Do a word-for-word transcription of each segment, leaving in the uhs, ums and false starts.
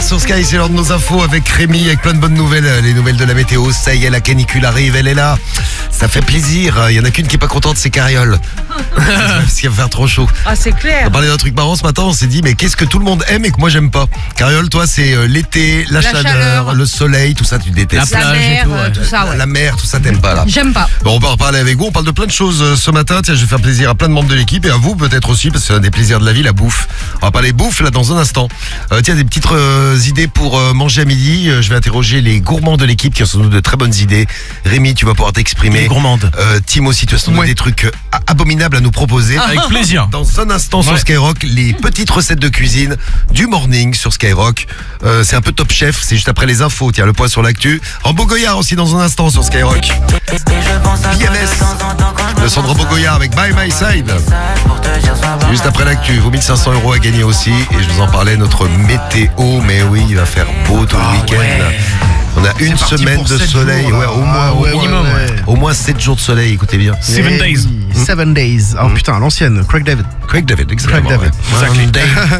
sur Sky, c'est l'heure de nos infos avec Rémi, avec plein de bonnes nouvelles. Les nouvelles de la météo, ça y est, la canicule arrive, elle est là. Ça fait plaisir. Il y en a qu'une qui est pas contente, c'est Cariole. Parce qu'il va faire trop chaud. Ah, c'est clair. On parlait d'un truc marrant ce matin, on s'est dit, mais qu'est-ce que tout le monde aime et que moi j'aime pas? Cariole, toi, c'est euh, l'été, la, La chaleur, chaleur. le soleil, tout ça, tu détestes. La plage et mer, tout, euh, ouais. tout ça, ouais. La mer, tout ça, t'aimes pas là. J'aime pas. Bon, on va en reparler avec vous. On parle de plein de choses euh, ce matin. Tiens, je vais faire plaisir à plein de membres de l'équipe et à vous peut-être aussi, parce que c'est un des plaisirs de la vie, la bouffe. On va parler bouffe là dans un instant. Euh, tiens, des petites euh, idées pour euh, manger à midi. Euh, je vais interroger les gourmands de l'équipe qui ont sans doute de très bonnes idées. Rémi, tu vas pouvoir t'exprimer. Les gourmandes. Euh, Tim aussi, tu as sans doute Ouais. des trucs euh, abominables à nous proposer. Avec plaisir. Dans un instant sur Ouais. Skyrock, les petites recettes de cuisine du morning sur Skyrock. Euh, c'est un peu Top Chef, c'est juste après les infos. Tiens, le point sur l'actu. Rambo Goyard aussi dans un instant sur Skyrock. P N S, le son de Rambo Goyard avec By My Side. C'est juste après l'actu. Vos mille cinq cents euros à gagner aussi. Et je vous en parlais, notre météo. Mais oui, il va faire beau tout le week-end. ouais. On a une parti semaine pour de sept soleil. jours, Ouais, là. au moins, Ah, au ouais, moins, ouais, ouais. au moins sept jours de soleil, écoutez bien. Seven Eh days. oui, Seven days. Oh putain, à l'ancienne, Craig David. Craig David, exactement. Craig David. Ouais. Monday,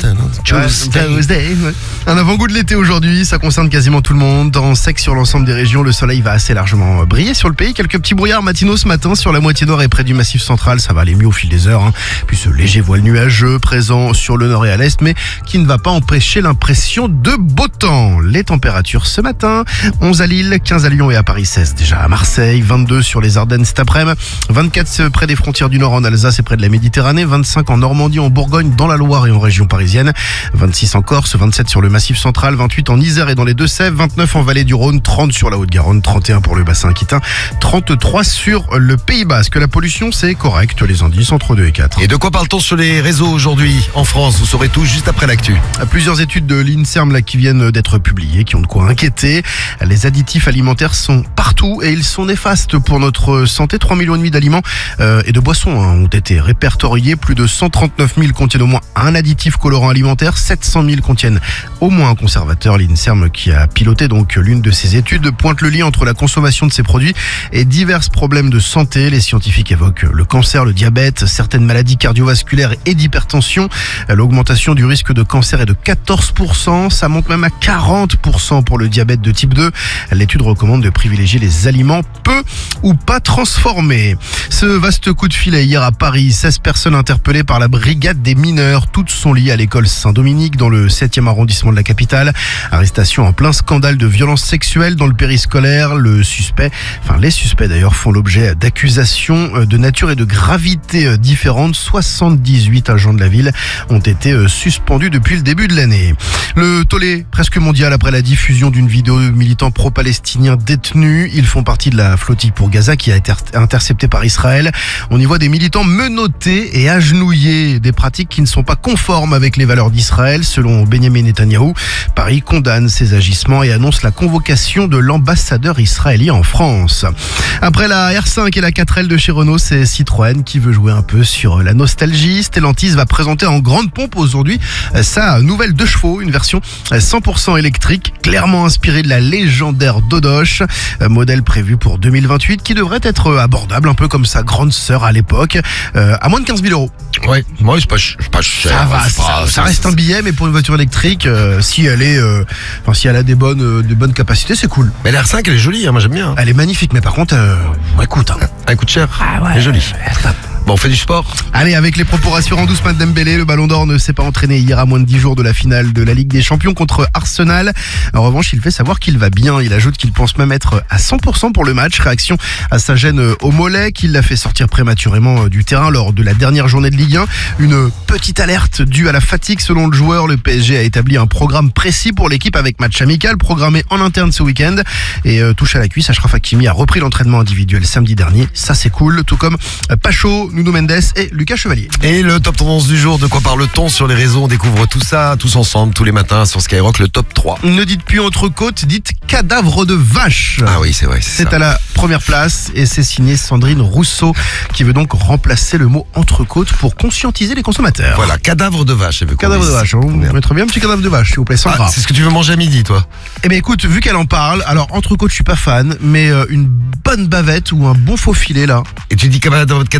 Tuesday. Tuesday, ouais. Un avant-goût de l'été aujourd'hui, ça concerne quasiment tout le monde. En sec sur l'ensemble des régions, le soleil va assez largement briller sur le pays. Quelques petits brouillards matinaux ce matin sur la moitié nord et près du massif central. Ça va aller mieux au fil des heures. Hein. Puis ce léger voile nuageux présent sur le nord et à l'est, mais qui ne va pas empêcher l'impression de beau temps. Les températures ce matin, onze à Lille, quinze à Lyon et à Paris, seize déjà à Marseille, vingt-deux sur les Ardennes cet après-midi, vingt-quatre près des frontières du nord en Alsace et près de la Méditerranée, vingt-cinq en Normandie, en Bourgogne, dans la Loire et en région parisienne, vingt-six en Corse, vingt-sept sur le massif central, vingt-huit en Isère et dans les Deux-Sèvres, vingt-neuf en vallée du Rhône, trente sur la Haute-Garonne, trente et un pour le bassin aquitain, trente-trois sur le Pays Basque. La pollution, c'est correct, les indices entre deux et quatre. Et de quoi parle-t-on sur les réseaux aujourd'hui en France? Vous saurez tout juste après l'actu. Plusieurs études de l'INSERM là, qui viennent d'être publiées, qui ont de quoi inquiéter. Les additifs alimentaires sont partout et ils sont néfastes pour notre santé. trois millions et demi d'aliments euh, et de boissons hein, ont été répertoriés. Plus de cent trente-neuf mille contiennent au moins un additif colorant alimentaire. sept cent mille contiennent au moins un conservateur. L'INSERM, qui a piloté donc l'une de ces études, pointe le lien entre la consommation de ces produits et divers problèmes de santé. Les scientifiques évoquent le cancer, le diabète, certaines maladies cardiovasculaires et d'hypertension. L'augmentation du risque de cancer est de quatorze pour cent. Ça monte même à quarante pour cent pour le diabète de type deux. L'étude recommande de privilégier les aliments peu ou pas transformés. Ce vaste coup de filet hier à Paris, seize personnes interpellées par la brigade des mineurs. Toutes sont liées à l'école Saint-Dominique dans le septième arrondissement de la capitale. Arrestation en plein scandale de violence sexuelle dans le périscolaire. Le suspect, enfin les suspects d'ailleurs, font l'objet d'accusations de nature et de gravité différentes. soixante-dix-huit agents de la ville ont été suspendus depuis le début de l'année. Le tollé presque mondial après la diffusion d'une vidéo de militants pro-palestiniens détenus. Ils font partie de la flottille pour Gaza qui a été interceptée par Israël. On y voit des militants menottés et agenouillés, des pratiques qui ne sont pas conformes avec les valeurs d'Israël. Selon Benjamin Netanyahou, Paris condamne ces agissements et annonce la convocation de l'ambassadeur israélien en France. Après la R cinq et la quatre L de chez Renault, c'est Citroën qui veut jouer un peu sur la nostalgie. Stellantis va présenter en grande pompe aujourd'hui sa nouvelle deux chevaux, une version cent pour cent électrique, clairement inspirée de la légendaire Dodoche, modèle prévu pour deux mille vingt-huit qui devrait être abordable, un peu comme sa grande sœur à l'époque, euh, à moins de quinze mille euros. Ouais, moi c'est pas, ch- pas cher. Ça va, c'est ça, pas- ça reste un billet, mais pour une voiture électrique, euh, si elle est, euh, enfin si elle a des bonnes, euh, des bonnes capacités, c'est cool. Mais la R cinq, elle est jolie, hein, moi j'aime bien. Elle est magnifique, mais par contre, euh, écoute. Hein. Elle coûte cher. Ah ouais, Elle est jolie. Bon, on fait du sport. Allez, avec les propos rassurants d'Ousmane Dembélé, le Ballon d'Or ne s'est pas entraîné hier à moins de dix jours de la finale de la Ligue des Champions contre Arsenal. En revanche, il fait savoir qu'il va bien. Il ajoute qu'il pense même être à cent pour cent pour le match. Réaction à sa gêne au mollet qui l'a fait sortir prématurément du terrain lors de la dernière journée de Ligue un. Une petite alerte due à la fatigue selon le joueur. Le P S G a établi un programme précis pour l'équipe avec match amical programmé en interne ce week-end. Et euh, touche à la cuisse, Achraf Hakimi a repris l'entraînement individuel samedi dernier. Ça c'est cool. Tout comme euh, Pacho, Nuno Mendes et Lucas Chevalier. Et le top tendance du jour, de quoi parle-t-on sur les réseaux? On découvre tout ça, tous ensemble, tous les matins sur Skyrock, le top trois. Ne dites plus entrecôte, dites cadavre de vache. Ah oui, c'est vrai, c'est C'est ça. à la première place et c'est signé Sandrine Rousseau qui veut donc remplacer le mot entrecôte pour conscientiser les consommateurs. Voilà, cadavre de vache. elle veut qu'on Cadavre de dise. vache, on Merde. mettrait bien un petit cadavre de vache s'il vous plaît, Sandra. Ah, c'est ce que tu veux manger à midi, toi? Eh bien écoute, vu qu'elle en parle, alors entrecôte je suis pas fan, mais euh, une bonne bavette ou un bon faux filet là. Et tu dis cadavre cadavre de vache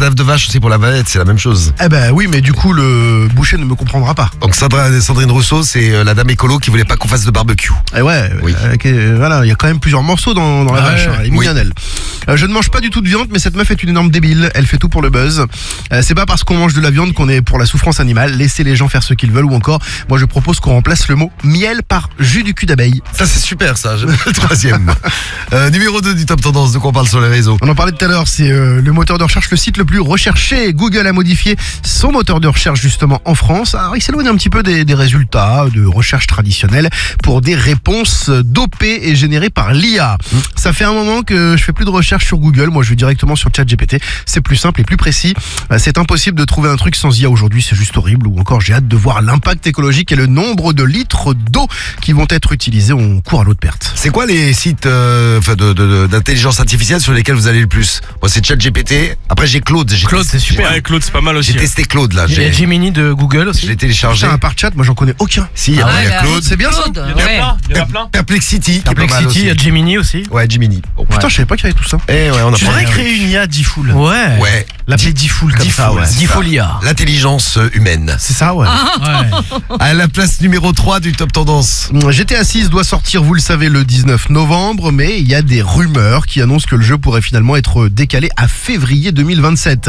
marche aussi pour la Valette, c'est la même chose. Eh ben oui, mais du coup, le boucher ne me comprendra pas. Donc Sandra- Sandrine Rousseau, c'est euh, la dame écolo qui voulait pas qu'on fasse de barbecue. Et ouais, Oui. euh, ok, voilà, il y a quand même plusieurs morceaux dans, dans la Ouais, vache, hein, elle est oui. mignonne, elle. Euh, je ne mange pas du tout de viande, mais cette meuf est une énorme débile, elle fait tout pour le buzz. Euh, c'est pas parce qu'on mange de la viande qu'on est pour la souffrance animale, laissez les gens faire ce qu'ils veulent, ou encore, moi je propose qu'on remplace le mot miel par jus du cul d'abeille. Ça c'est super ça, j'aime le troisième. euh, numéro deux du top tendance, de quoi on parle sur les réseaux. On en parlait tout à l'heure, c'est euh, le moteur de recherche, le site le plus recherché. Google a modifié son moteur de recherche justement en France. Alors il s'éloigne un petit peu des, des résultats de recherche traditionnelle pour des réponses dopées et générées par l'I A. Mmh. Ça fait un moment que je fais plus de recherche sur Google. Moi je vais directement sur ChatGPT. C'est plus simple et plus précis. C'est impossible de trouver un truc sans I A aujourd'hui, c'est juste horrible. Ou encore j'ai hâte de voir l'impact écologique et le nombre de litres d'eau qui vont être utilisés. On court à l'eau de perte. C'est quoi les sites euh, enfin, de, de, de- d'intelligence artificielle sur lesquels vous allez le plus? Moi c'est ChatGPT, après j'ai Claude. J'ai Claude, testé- c'est super. Ouais, Claude, c'est pas mal aussi. J'ai testé Claude là, Il y a j'ai, Gemini de Google je aussi. l'ai téléchargé. Putain, par chat, moi j'en connais aucun. Si, il y a, Ah il y a ouais, bah, Claude. C'est bien ça. Claude, Il y en a ouais. plein, il y en a plein. Perplexity, qui est pas mal Perplexity, il y a aussi. Gemini aussi. Ouais, Gemini. Bon. Putain, je savais pas qu'il y avait tout ça. Eh ouais, on a Tu pas devrais rien. créer une I A Diffoul. Ouais. Ouais. L'appeler Diffoul comme ça, Diffoul, ouais. c'est ça. Diffoul I A. L'intelligence humaine. C'est ça, ouais. Ouais. À la place numéro trois du top tendance. G T A six doit sortir, vous le savez, le dix-neuf novembre, mais il y a des rumeurs qui annoncent que le jeu pourrait finalement être décalé à février deux mille vingt-sept.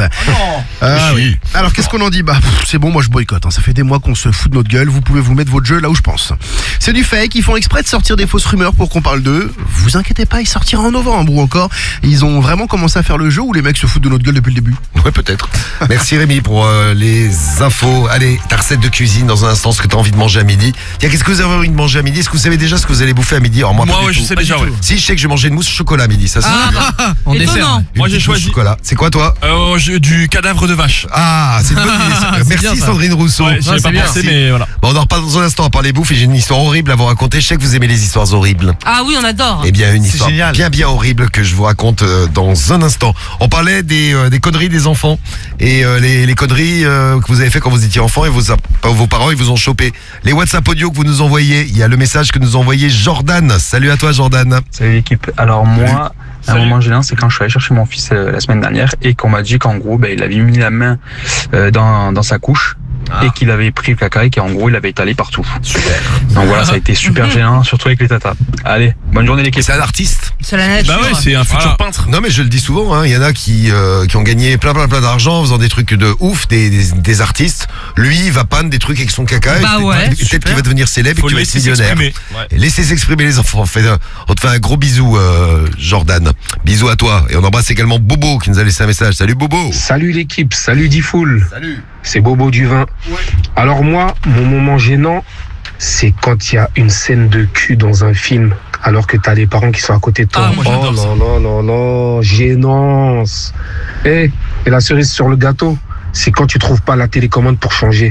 Ah, Oui. oui. Alors qu'est-ce qu'on en dit? Bah pff, c'est bon, moi je boycotte, hein. Ça fait des mois qu'on se fout de notre gueule, vous pouvez vous mettre votre jeu là où je pense. C'est du fake, ils font exprès de sortir des fausses rumeurs pour qu'on parle d'eux. Vous inquiétez pas, il sortira en novembre. Ou encore, ils ont vraiment commencé à faire le jeu ou les mecs se foutent de notre gueule depuis le début? Ouais, peut-être. Merci Rémi pour euh, les infos. Allez, ta recette de cuisine dans un instant, ce que tu as envie de manger à midi. Tiens, qu'est-ce que vous avez envie de manger à midi? Est-ce que vous savez déjà ce que vous allez bouffer à midi? Alors, moi, Moi, pas du ouais, je tout. sais Pas déjà, du tout. ouais. Si, je sais que je vais manger une mousse au chocolat à midi, ça c'est Ah, sûr. En étonnant. dessert. Une Moi, j'ai petite mousse choisi- au chocolat. C'est quoi toi? Euh, je- du cadavre de vache. Ah, c'est une bonne idée. ça. C'est Merci bien, ça. Sandrine Rousseau. Ouais, j'y avais c'est pas bien. pensé, Merci. mais voilà. Bon, on en reparle dans un instant à parler bouffe et j'ai une histoire horrible à vous raconter. Je sais que vous aimez les histoires horribles. Ah oui, on adore. Eh bien, une C'est histoire génial. bien bien horrible que je vous raconte euh, dans un instant. On parlait des, euh, des conneries des enfants et euh, les, les conneries euh, que vous avez fait quand vous étiez enfant et vos, vos parents ils vous ont chopé. Les WhatsApp audio que vous nous envoyez, il y a le message que nous a envoyé Jordan. Salut à toi Jordan. Salut l'équipe. Alors moi, un Salut. moment gênant, c'est quand je suis allé chercher mon fils euh, la semaine dernière et qu'on m'a dit qu'en gros, ben, il avait mis la main euh, dans, dans sa couche Ah. et qu'il avait pris le caca et qu'en gros, il avait étalé partout. Super. Donc voilà, ça a été super gênant, surtout avec les tatas. Allez, bonne journée l'équipe. C'est un artiste. C'est la nature. Bah ouais, c'est un futur Voilà. peintre. Non mais je le dis souvent, hein, il y en a qui, euh, qui ont gagné plein plein plein d'argent en faisant des trucs de ouf, des, des, des artistes. Lui il va peindre des trucs avec son caca Bah et ouais, peut-être peut-être qu'il va devenir célèbre Faut et qu'il le va être laisser millionnaire. s'exprimer. Ouais. Et laissez s'exprimer les enfants. On, fait un- on te fait un gros bisou euh, Jordan. Bisous à toi. Et on embrasse également Bobo qui nous a laissé un message. Salut Bobo. Salut l'équipe, salut Diffoul, Salut. c'est Bobo du vin. Alors moi, mon moment gênant, c'est quand il y a une scène de cul dans un film, alors que t'as les parents qui sont à côté de toi. Ah, moi, j'adore oh ça. non, non, non, non, gênance. Eh, et la cerise sur le gâteau, c'est quand tu trouves pas la télécommande pour changer.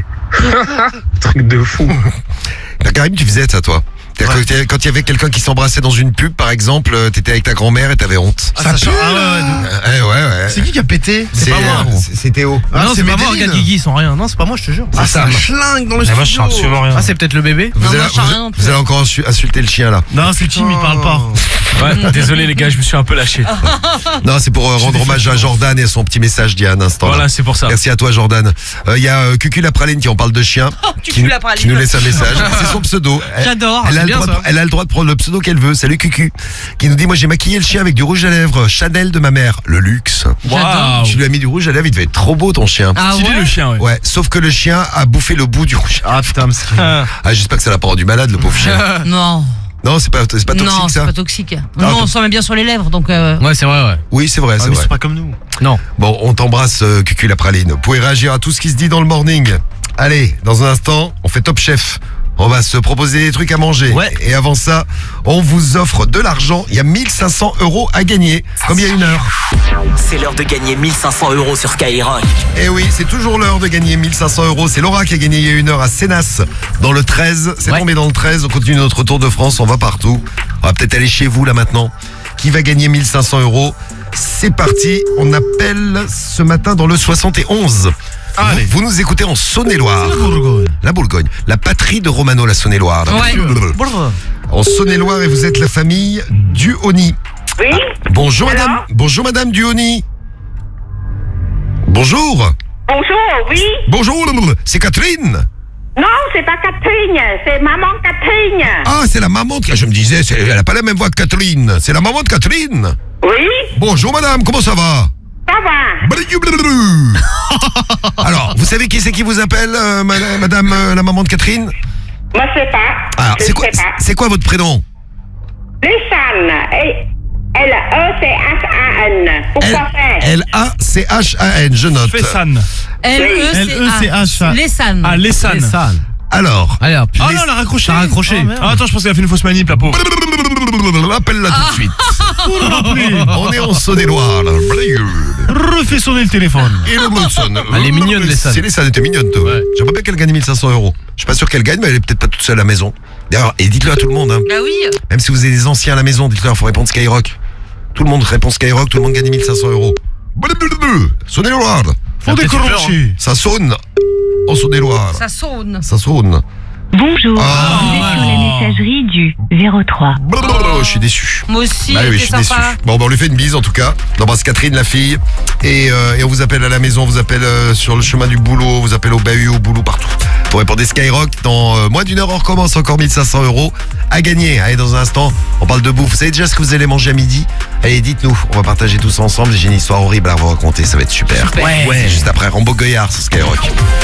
Truc de fou. Bah, Karim, tu faisais ça toi. C'est-à-dire que t'es- quand il y avait quelqu'un qui s'embrassait dans une pub, par exemple, euh, t'étais avec ta grand-mère et t'avais honte. Ah, ça change. Ah ouais, ouais. Euh, ouais, ouais, ouais. C'est qui qui a pété? C'est pas moi. euh, c'est- c'est Théo. Ah, non, c'est c'est pas moi, Medellin. regarde Guigui, ils sont rien. Non, c'est pas moi, je te jure. Ah, C'est ça ça. schlingue dans le Mais moi, je studio. sens absolument rien. Ah, c'est peut-être le bébé. Vous, Non, allez, moi, je sais vous- rien non plus. vous allez encore insu- insulter le chien là. Non, c'est Tim, il parle pas. Ouais, désolé les gars, je me suis un peu lâché. Non, c'est pour euh, rendre hommage à Jordan et à son petit message d'il y a un instant. là. Voilà, c'est pour ça. Merci à toi Jordan. Il y a euh, Cucu la praline qui en parle de chien. qui, Cucu la praline. qui nous laisse un message. C'est son pseudo. Elle- J'adore. Elle a, c'est le bien, droit de, ça. elle a le droit de prendre le pseudo qu'elle veut. Salut Cucu. Qui nous dit, moi j'ai maquillé le chien avec du rouge à lèvres Chanel de ma mère. Le luxe. Waouh. Je lui ai mis du rouge à lèvres, il devait être trop beau ton chien. Ah Stylé ouais. le chien, ouais. Ouais, sauf que le chien a bouffé le bout du rouge. Ah putain, Ah. Ah, j'espère que ça l'a pas rendu malade le pauvre chien. Non. Non, c'est pas, c'est pas toxique Non, c'est ça. pas toxique. Ah, Non, donc- on s'en met bien sur les lèvres, donc. euh, Ouais, c'est vrai, ouais. Oui, c'est vrai, Ah, c'est mais vrai. c'est pas comme nous. Non. Bon, on t'embrasse, euh, Cucu la praline. Vous pouvez réagir à tout ce qui se dit dans le morning. Allez, dans un instant, on fait Top Chef. On va se proposer des trucs à manger. Ouais. Et avant ça, on vous offre de l'argent. Il y a mille cinq cents euros à gagner, comme il y a une heure. C'est l'heure de gagner mille cinq cents euros sur Skyrock. Et oui, c'est toujours l'heure de gagner mille cinq cents euros. C'est Laura qui a gagné il y a une heure à Sénas, dans le treize. C'est Ouais. tombé dans le treize. On continue notre tour de France. On va partout. On va peut-être aller chez vous là maintenant. Qui va gagner mille cinq cents euros? C'est parti. On appelle ce matin dans le soixante et onze. Allez. Vous, vous nous écoutez en Saône-et-Loire. La Bourgogne. La patrie de Romano, la Saône-et-Loire. Ouais. En Saône-et-Loire et vous êtes la famille Duhony. Oui, Bonjour Alors madame. Bonjour madame Duhony. Bonjour. Bonjour, oui. Bonjour, c'est Catherine. Non, c'est pas Catherine, c'est maman Catherine. Ah, c'est la maman de... Je me disais, c'est- elle a pas la même voix que Catherine. C'est la maman de Catherine. Oui, Bonjour madame, comment ça va? ça va. Blablabla. Alors, vous savez qui c'est qui vous appelle, euh, ma- madame euh, la maman de Catherine? Moi, je sais pas. Alors, je c'est quoi, sais pas. c'est quoi votre prénom? Lessane. L E C H A N. Pourquoi faire? L A C H A N, je note. Fessan. L E C H. Lessan. Ah, Lessan. Lessan. Alors, Allez hop. Ah non, elle a raccroché. T'as raccroché. Ah, merde. Ah, attends, je pense qu'elle a fait une fausse manip, la pauvre. appelle-la tout de suite. On est en Saône-et-Loire, là. Refais sonner le téléphone. Et le mode sonne. Elle est mignonne, Lessane. C'est Lessane, elle était mignonne, toi. Ouais. J'aimerais bien qu'elle gagne mille cinq cents euros. Je suis pas sûr qu'elle gagne, mais elle est peut-être pas toute seule à la maison. D'ailleurs, et dites-le à tout le monde, hein. Ah oui. Même si vous avez des anciens à la maison, dites-leur, il faut répondre Skyrock. Tout le monde répond Skyrock, tout le monde gagne mille cinq cents euros. Saône-et-Loire. Faut décrocher. Ça sonne en Saône-et-Loire. Ça sonne. Ça sonne. Bonjour, Ah. vous êtes sur la messagerie du zéro trois. Blablabla, je suis déçu. Moi aussi, Bah oui, je c'est suis déçu. sympa. Bon, bah, on lui fait une bise en tout cas. On embrasse Catherine, la fille. Et, euh, et on vous appelle à la maison, on vous appelle euh, sur le chemin du boulot, on vous appelle au bahut, au boulot, partout. Pour répondre des Skyrock, dans euh, moins d'une heure, on recommence encore mille cinq cents euros à gagner. Allez, dans un instant, on parle de bouffe. Vous savez déjà ce que vous allez manger à midi? Allez, dites-nous. On va partager tous ensemble. J'ai une histoire horrible à vous raconter. Ça va être super. Super. Ouais. C'est juste après Rambo Goyard sur Skyrock.